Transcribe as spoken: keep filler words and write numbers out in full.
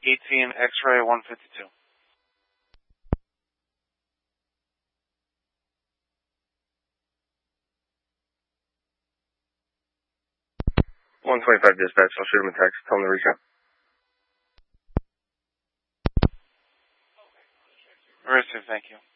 eighteen X-ray one fifty-two. one twenty-five dispatch, I'll shoot him a text, tell him to reach out. Received, thank you.